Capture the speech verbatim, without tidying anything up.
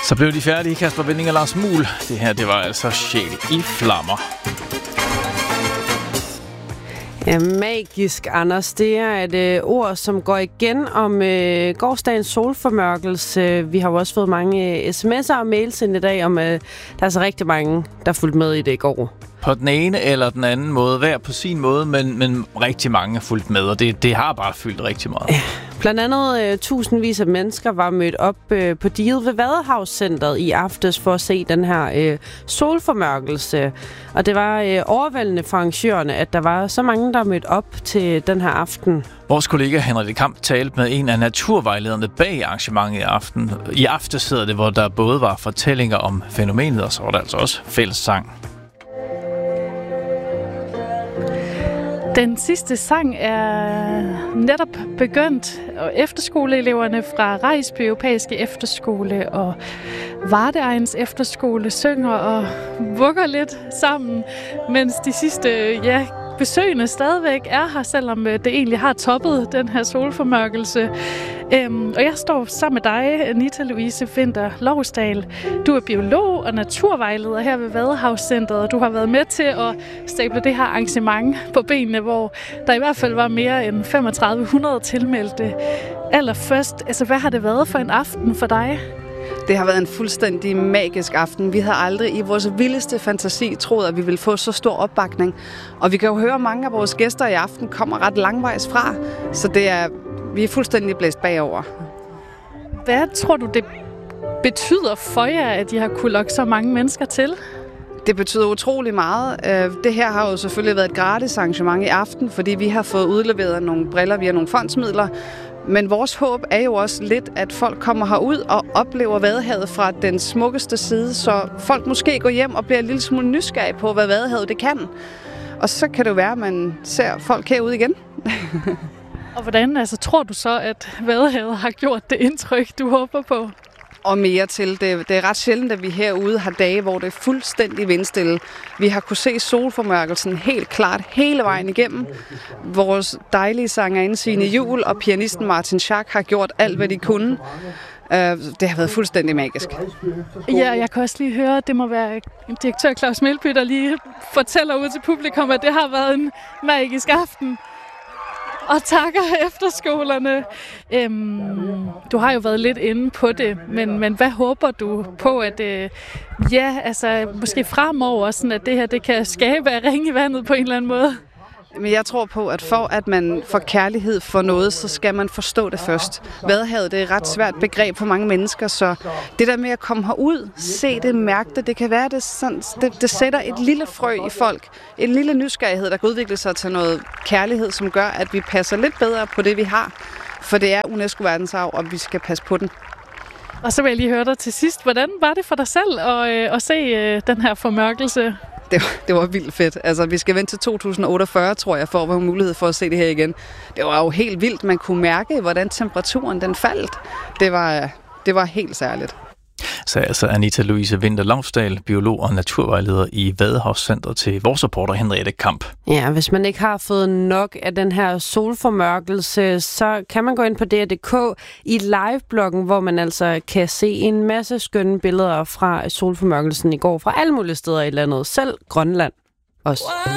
Så blev de færdige, Kasper Winding og Lars Muhl. Det her, det var altså Sjæl i flammer. Ja, magisk, Anders. Det er et øh, ord, som går igen om øh, gårsdagens solformørkelse. Vi har jo også fået mange øh, sms'er og mails ind i dag om, øh, der er så rigtig mange, der fulgte med i det i går. På den ene eller den anden måde, hver på sin måde, men, men rigtig mange er fulgt med, og det, det har bare fyldt rigtig meget. Ja. Blandt andet øh, tusindvis af mennesker var mødt op øh, på diget ved Vadehavscentret i aftes for at se den her øh, solformørkelse. Og det var øh, overvældende for arrangørerne, at der var så mange, der mødte op til den her aften. Vores kollega Henrik Kamp talte med en af naturvejlederne bag arrangementet i aften. I aftes hedder det, hvor der både var fortællinger om fænomenet, og så var der altså også fællessang. Den sidste sang er netop begyndt, og efterskoleeleverne fra Rejsby Europæiske Efterskole og Vardeegns Efterskole synger og vugger lidt sammen, mens de sidste ja, besøgende stadigvæk er her, selvom det egentlig har toppet den her solformørkelse. Øhm, og jeg står sammen med dig, Anita Louise Winther Lovsdal. Du er biolog og naturvejleder her ved Vadehavscentret, og du har været med til at stable det her arrangement på benene, hvor der i hvert fald var mere end femogtredive hundrede tilmeldte. Allerførst, altså hvad har det været for en aften for dig? Det har været en fuldstændig magisk aften. Vi havde aldrig i vores vildeste fantasi troet, at vi ville få så stor opbakning. Og vi kan jo høre, at mange af vores gæster i aften kommer ret langvejs fra. Så det er, vi er fuldstændig blæst bagover. Hvad tror du, det betyder for jer, at I har kunne lokke så mange mennesker til? Det betyder utrolig meget. Det her har jo selvfølgelig været et gratis arrangement i aften, fordi vi har fået udleveret nogle briller via nogle fondsmidler. Men vores håb er jo også lidt, at folk kommer herud og oplever Vadehavet fra den smukkeste side, så folk måske går hjem og bliver en lille smule nysgerrige på, hvad Vadehavet det kan. Og så kan det jo være, at man ser folk herude igen. Og hvordan altså, tror du så, at Vadehavet har gjort det indtryk, du håber på? Og mere til. Det, det er ret sjældent, at vi herude har dage, hvor det er fuldstændig vindstille. Vi har kunne se solformørkelsen helt klart hele vejen igennem. Vores dejlige sangerinde Signe Juhl og pianisten Martin Schack har gjort alt, hvad de kunne. Uh, det har været fuldstændig magisk. Ja, jeg kan også lige høre, at det må være direktør Claus Melby, der lige fortæller ud til publikum, at det har været en magisk aften. Og takker efterskolerne. Øhm, du har jo været lidt inde på det, men, men hvad håber du på, at øh, ja, altså måske fremover, sådan at det her det kan skabe af ring i vandet på en eller anden måde? Men jeg tror på, at for at man får kærlighed for noget, så skal man forstå det først. Vadehavet, det er et ret svært begreb for mange mennesker, så det der med at komme herud, se det, mærke det, det kan være, det, sådan, det, det sætter et lille frø i folk. En lille nysgerrighed, der kan udvikle sig til noget kærlighed, som gør, at vi passer lidt bedre på det, vi har. For det er UNESCO-verdensarv, og vi skal passe på den. Og så vil jeg lige høre dig til sidst. Hvordan var det for dig selv at, øh, at se øh, den her formørkelse? Det var, det var vildt fedt. Altså, vi skal vente til to tusind otteogfyrre, tror jeg, for at få mulighed for at se det her igen. Det var jo helt vildt. Man kunne mærke, hvordan temperaturen den faldt. Det var, det var helt særligt. Så altså Anita Louise Winther Lovsdal, biolog og naturvejleder i Vadehavscentret, til vores reporter Henrik Kamp. Ja, hvis man ikke har fået nok af den her solformørkelse, så kan man gå ind på D R punktum d k i live-bloggen, hvor man altså kan se en masse skønne billeder fra solformørkelsen i går fra alle mulige steder i landet, selv Grønland også.